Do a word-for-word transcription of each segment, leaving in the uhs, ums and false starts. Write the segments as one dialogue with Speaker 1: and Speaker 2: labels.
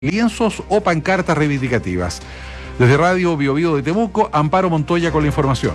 Speaker 1: lienzos o pancartas reivindicativas. Desde Radio Bio Bio de Temuco, Amparo Montoya con la información.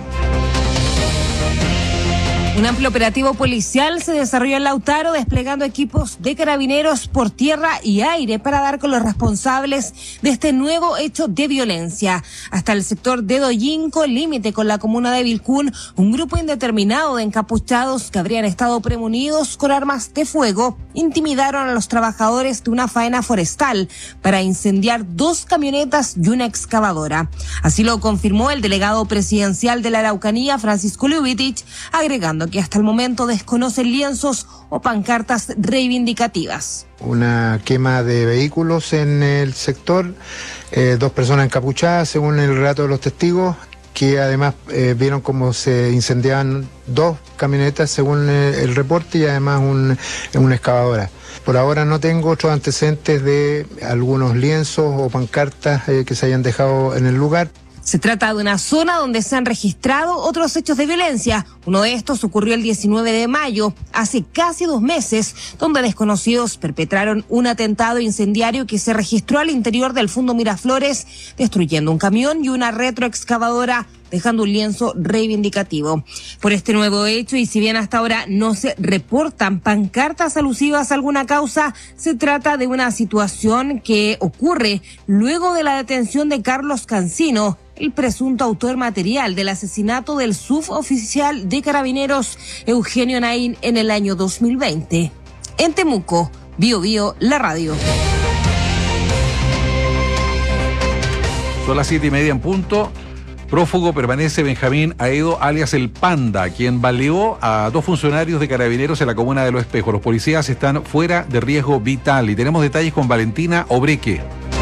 Speaker 2: Un amplio operativo policial se desarrolló en Lautaro, desplegando equipos de carabineros por tierra y aire para dar con los responsables de este nuevo hecho de violencia. Hasta el sector de Doyinco, límite con la comuna de Vilcún, un grupo indeterminado de encapuchados que habrían estado premonidos con armas de fuego intimidaron a los trabajadores de una faena forestal para incendiar dos camionetas y una excavadora. Así lo confirmó el delegado presidencial de la Araucanía, Francisco Lubitich, agregando que hasta el momento desconocen lienzos o pancartas reivindicativas.
Speaker 3: Una quema de vehículos en el sector, eh, dos personas encapuchadas, según el relato de los testigos, que además eh, vieron cómo se incendiaban dos camionetas, según el, el reporte, y además un, una excavadora. Por ahora no tengo otros antecedentes de algunos lienzos o pancartas eh, que se hayan dejado en el lugar.
Speaker 2: Se trata de una zona donde se han registrado otros hechos de violencia. Uno de estos ocurrió el diecinueve de mayo, hace casi dos meses, donde desconocidos perpetraron un atentado incendiario que se registró al interior del Fundo Miraflores, destruyendo un camión y una retroexcavadora, dejando un lienzo reivindicativo. Por este nuevo hecho, y si bien hasta ahora no se reportan pancartas alusivas a alguna causa, se trata de una situación que ocurre luego de la detención de Carlos Cancino, el presunto autor material del asesinato del suboficial de Carabineros Eugenio Naín en el año dos mil veinte. En Temuco, Bio Bio, la radio.
Speaker 1: Son las siete y media en punto. Prófugo permanece Benjamín Aedo, alias El Panda, quien baleó a dos funcionarios de Carabineros en la comuna de Los Espejos. Los policías están fuera de riesgo vital y tenemos detalles con Valentina Obreque.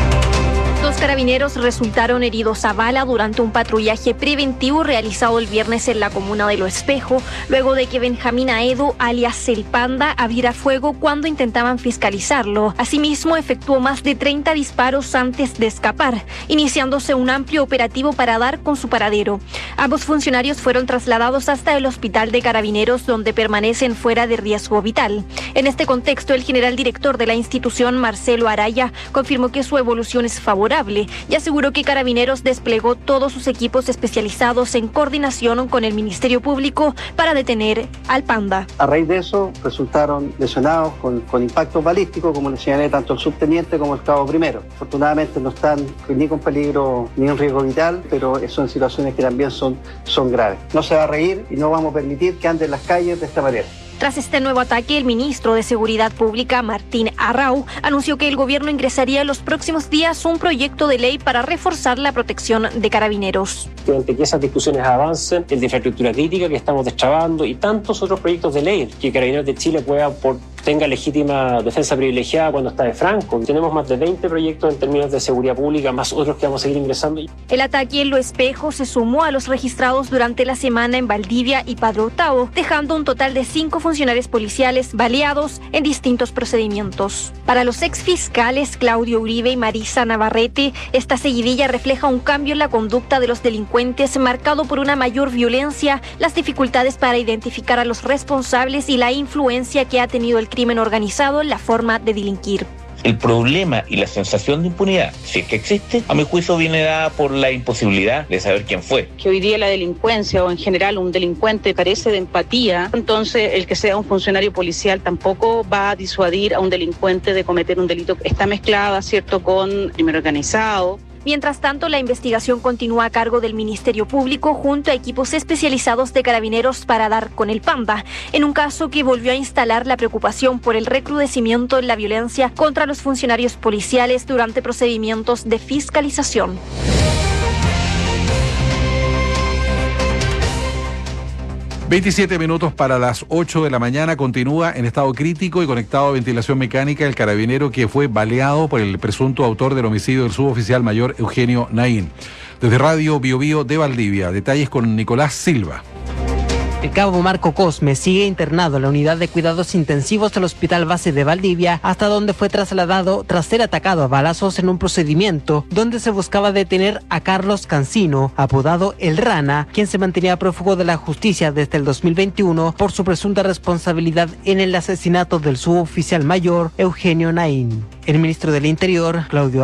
Speaker 4: Dos carabineros resultaron heridos a bala durante un patrullaje preventivo realizado el viernes en la comuna de Lo Espejo, luego de que Benjamín Aedo, alias El Panda, abriera fuego cuando intentaban fiscalizarlo. Asimismo, efectuó más de treinta disparos antes de escapar, iniciándose un amplio operativo para dar con su paradero. Ambos funcionarios fueron trasladados hasta el hospital de Carabineros, donde permanecen fuera de riesgo vital. En este contexto, el general director de la institución, Marcelo Araya, confirmó que su evolución es favorable y aseguró que Carabineros desplegó todos sus equipos especializados en coordinación con el Ministerio Público para detener al Panda.
Speaker 5: A raíz de eso resultaron lesionados con, con impactos balísticos, como le señalé, tanto el subteniente como el cabo primero. Afortunadamente no están ni con peligro ni en riesgo vital, pero son situaciones que también son, son graves. No se va a reír y no vamos a permitir que ande en las calles de esta manera.
Speaker 4: Tras este nuevo ataque, el ministro de Seguridad Pública, Martín Arrau, anunció que el gobierno ingresaría en los próximos días un proyecto de ley para reforzar la protección de carabineros.
Speaker 6: Durante que esas discusiones avancen, el de infraestructura crítica que estamos destrabando y tantos otros proyectos de ley que Carabineros de Chile pueda por tenga legítima defensa privilegiada cuando está de Franco. Tenemos más de veinte proyectos en términos de seguridad pública, más otros que vamos a seguir ingresando.
Speaker 4: El ataque en Lo Espejo se sumó a los registrados durante la semana en Valdivia y Padre Hurtado, dejando un total de cinco funcionarios policiales baleados en distintos procedimientos. Para los exfiscales Claudio Uribe y Marisa Navarrete, esta seguidilla refleja un cambio en la conducta de los delincuentes marcado por una mayor violencia, las dificultades para identificar a los responsables y la influencia que ha tenido el crimen organizado en la forma de delinquir.
Speaker 7: El problema y la sensación de impunidad, si es que existe, a mi juicio viene dada por la imposibilidad de saber quién fue.
Speaker 8: Que hoy día la delincuencia o en general un delincuente carece de empatía, entonces el que sea un funcionario policial tampoco va a disuadir a un delincuente de cometer un delito que está mezclado, ¿cierto?, con crimen organizado.
Speaker 4: Mientras tanto, la investigación continúa a cargo del Ministerio Público junto a equipos especializados de Carabineros para dar con el Panda, en un caso que volvió a instalar la preocupación por el recrudecimiento en la violencia contra los funcionarios policiales durante procedimientos de fiscalización.
Speaker 1: veintisiete minutos para las ocho de la mañana. Continúa en estado crítico y conectado a ventilación mecánica el carabinero que fue baleado por el presunto autor del homicidio del suboficial mayor Eugenio Naín. Desde Radio Bio Bio de Valdivia, detalles con Nicolás Silva.
Speaker 9: El cabo Marco Cosme sigue internado en la unidad de cuidados intensivos del Hospital Base de Valdivia, hasta donde fue trasladado tras ser atacado a balazos en un procedimiento donde se buscaba detener a Carlos Cancino, apodado El Rana, quien se mantenía prófugo de la justicia desde el dos mil veintiuno por su presunta responsabilidad en el asesinato del suboficial mayor Eugenio Naín. El ministro del Interior, Claudio